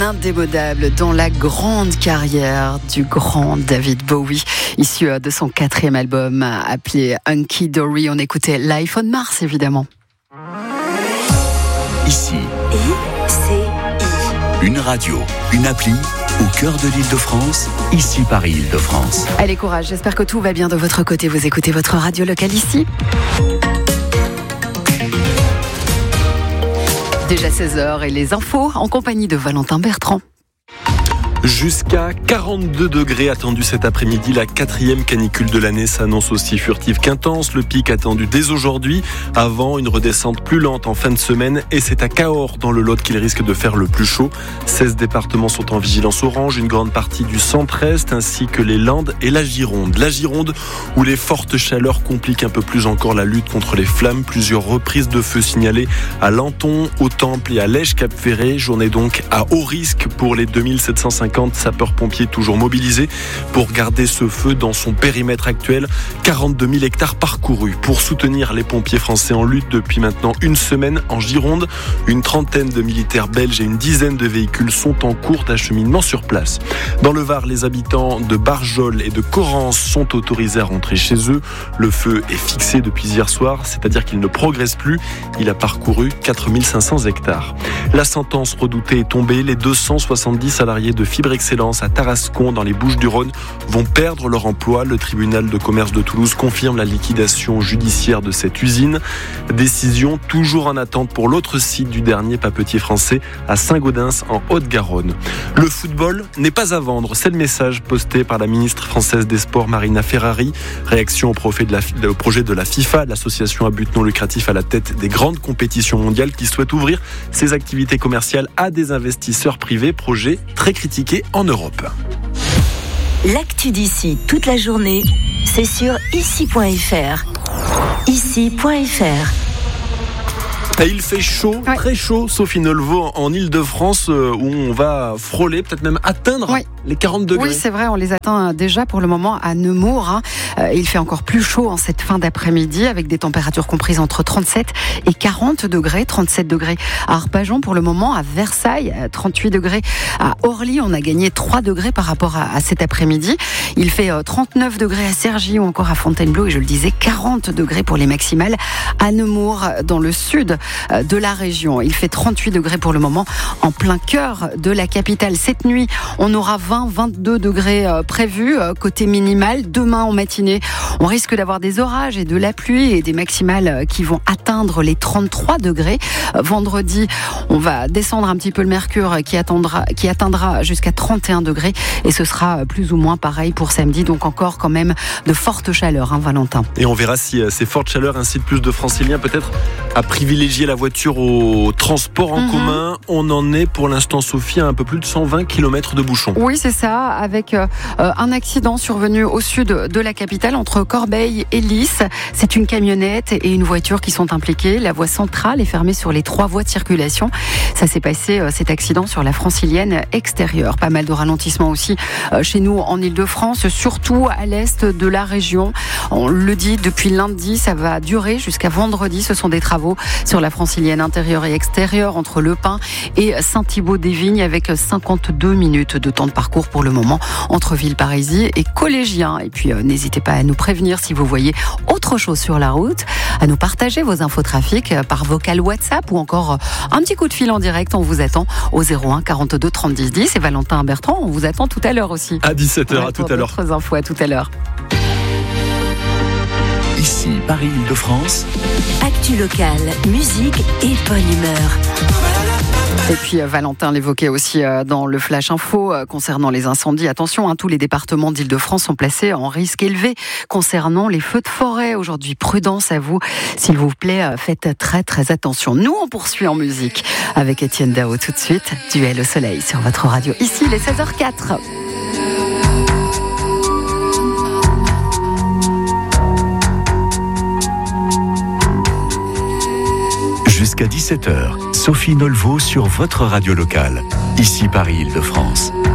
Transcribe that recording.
indémodable dans la grande carrière du grand David Bowie, issu de son 4e album appelé Hunky Dory. On écoutait Life on Mars, évidemment. Ici, une radio, une appli au cœur de l'Île-de-France, ici Paris Île-de-France. Allez, courage, j'espère que tout va bien de votre côté. Vous écoutez votre radio locale ici. Déjà 16h et les infos en compagnie de Valentin Bertrand. Jusqu'à 42 degrés attendus cet après-midi. La 4e canicule de l'année s'annonce aussi furtive qu'intense. Le pic attendu dès aujourd'hui, avant une redescente plus lente en fin de semaine. Et c'est à Cahors, dans le Lot, qu'il risque de faire le plus chaud. 16 départements sont en vigilance orange, une grande partie du centre-est, ainsi que les Landes et la Gironde. La Gironde, où les fortes chaleurs compliquent un peu plus encore la lutte contre les flammes. Plusieurs reprises de feu signalées à Lenton, au Temple et à Lège-Cap-Ferré. Journée donc à haut risque pour les 2750 sapeurs-pompiers toujours mobilisés pour garder ce feu dans son périmètre actuel. 42 000 hectares parcourus pour soutenir les pompiers français en lutte depuis maintenant une semaine en Gironde. Une trentaine de militaires belges et une dizaine de véhicules sont en cours d'acheminement sur place. Dans le Var, les habitants de Barjol et de Corrence sont autorisés à rentrer chez eux. Le feu est fixé depuis hier soir, c'est-à-dire qu'il ne progresse plus. Il a parcouru 4500 hectares. La sentence redoutée est tombée. Les 270 salariés de Fibre Excellence à Tarascon, dans les Bouches-du-Rhône, vont perdre leur emploi. Le tribunal de commerce de Toulouse confirme la liquidation judiciaire de cette usine. Décision toujours en attente pour l'autre site du dernier papetier français à Saint-Gaudens en Haute-Garonne. Le football n'est pas à vendre. C'est le message posté par la ministre française des Sports, Marina Ferrari. Réaction au projet de la FIFA, l'association à but non lucratif à la tête des grandes compétitions mondiales, qui souhaite ouvrir ses activités commerciales à des investisseurs privés. Projet très critiqué en Europe. L'actu d'ici toute la journée, c'est sur ici.fr. Ici.fr. Et il fait chaud, très chaud, Sophie Nolleveau, en Île-de-France, où on va frôler, peut-être même atteindre les 40 degrés. Oui, c'est vrai, on les atteint déjà pour le moment à Nemours. Il fait encore plus chaud en cette fin d'après-midi, avec des températures comprises entre 37 et 40 degrés. 37 degrés à Arpajon pour le moment, à Versailles, 38 degrés à Orly. On a gagné 3 degrés par rapport à cet après-midi. Il fait 39 degrés à Cergy ou encore à Fontainebleau. Et je le disais, 40 degrés pour les maximales à Nemours, dans le sud de la région. Il fait 38 degrés pour le moment en plein cœur de la capitale. Cette nuit, on aura 20-22 degrés prévus côté minimal. Demain en matinée, on risque d'avoir des orages et de la pluie et des maximales qui vont atteindre les 33 degrés. Vendredi, on va descendre un petit peu le mercure qui atteindra jusqu'à 31 degrés et ce sera plus ou moins pareil pour samedi. Donc encore quand même de fortes chaleurs, Valentin. Et on verra si ces fortes chaleurs incitent plus de Franciliens peut-être à privilégier la voiture au transport en commun. On en est pour l'instant, Sophie, à un peu plus de 120 km de bouchons. Oui, c'est ça, avec un accident survenu au sud de la capitale, entre Corbeil et Lys. C'est une camionnette et une voiture qui sont impliquées. La voie centrale est fermée sur les 3 voies de circulation. Ça s'est passé, cet accident, sur la francilienne extérieure. Pas mal de ralentissements aussi chez nous en Île-de-France, surtout à l'est de la région. On le dit, depuis lundi, ça va durer jusqu'à vendredi. Ce sont des travaux sur la francilienne intérieure et extérieure entre Le Pin et Saint-Thibault-des-Vignes, avec 52 minutes de temps de parcours pour le moment entre Villeparisis et Collégien. Et puis n'hésitez pas à nous prévenir si vous voyez autre chose sur la route, à nous partager vos infos trafic par vocal WhatsApp ou encore un petit coup de fil en direct. On vous attend au 01 42 30 10 10. Et Valentin Bertrand, on vous attend tout à l'heure aussi. À 17h, à tout à l'heure. D'autres infos, à tout à l'heure. Ici, Paris Île-de-France. Actu locale, musique et bonne humeur. Et puis Valentin l'évoquait aussi dans le Flash Info concernant les incendies. Attention, tous les départements d'Île-de-France sont placés en risque élevé concernant les feux de forêt. Aujourd'hui, prudence à vous. S'il vous plaît, faites très très attention. Nous, on poursuit en musique avec Étienne Dao tout de suite. Duel au soleil sur votre radio. Ici, il est 16h04. Jusqu'à 17h, Sophie Nolleveau sur votre radio locale. Ici Paris Île-de-France.